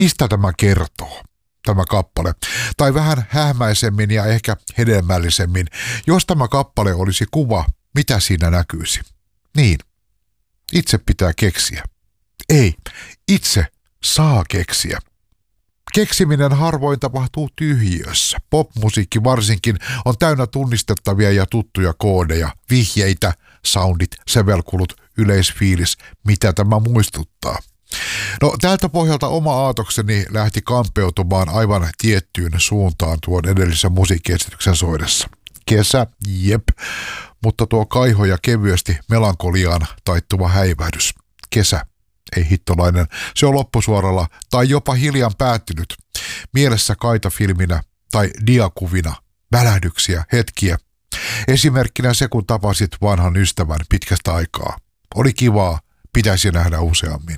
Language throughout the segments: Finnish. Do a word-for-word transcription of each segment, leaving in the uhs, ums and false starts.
Mistä tämä kertoo, tämä kappale? Tai vähän hähmäisemmin ja ehkä hedelmällisemmin, jos tämä kappale olisi kuva, mitä siinä näkyisi? Niin, itse pitää keksiä. Ei, itse saa keksiä. Keksiminen harvoin tapahtuu tyhjiössä. Popmusiikki varsinkin on täynnä tunnistettavia ja tuttuja koodeja, vihjeitä, soundit, sävelkulut, yleisfiilis, mitä tämä muistuttaa. No tältä pohjalta oma aatokseni lähti kampeutumaan aivan tiettyyn suuntaan tuon edellisen musiikkiesityksen soidessa. Kesä, jep, mutta tuo kaiho ja kevyesti melankoliaan taittuva häivähdys. Kesä, ei hittolainen, se on loppusuoralla tai jopa hiljan päättynyt. Mielessä kaitafilminä tai diakuvina, välähdyksiä, hetkiä. Esimerkkinä se, kun tapasit vanhan ystävän pitkästä aikaa. Oli kivaa, pitäisi nähdä useammin.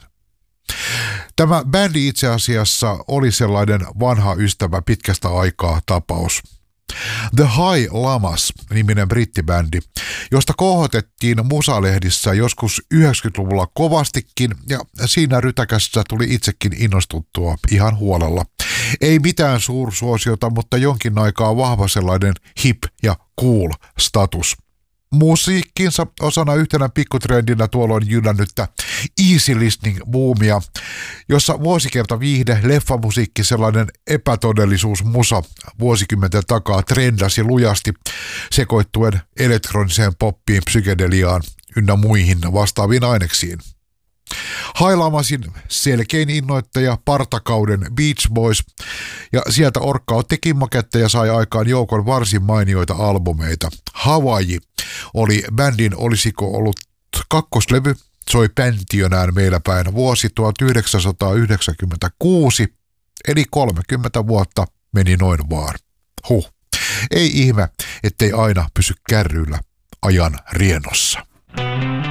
Tämä bändi itse asiassa oli sellainen vanha ystävä pitkästä aikaa tapaus. The High Lamas-niminen brittibändi, josta kohotettiin musalehdissä joskus yhdeksänkymmentäluvulla kovastikin ja siinä rytäkässä tuli itsekin innostuttua ihan huolella. Ei mitään suursuosiota, mutta jonkin aikaa vahva sellainen hip ja cool status. Musiikkinsa osana yhtenä pikkutrendinä tuolloin jyllännyttä easy listening boomia, jossa vuosikerta viihde, leffamusiikki, sellainen epätodellisuusmusa vuosikymmenten takaa trendasi lujasti sekoittuen elektroniseen poppiin, psykedeliaan ynnä muihin vastaaviin aineksiin. Hailamasin selkein innoittaja partakauden Beach Boys ja sieltä orkka otti kimmakettä ja sai aikaan joukon varsin mainioita albumeita. Hawaii oli bändin olisiko ollut kakkoslevy, soi päntiönään meillä päin vuosi tuhatyhdeksänsataayhdeksänkymmentäkuusi, eli kolmekymmentä vuotta meni noin vaan. Huh, ei ihme, ettei aina pysy kärryillä ajan riennossa.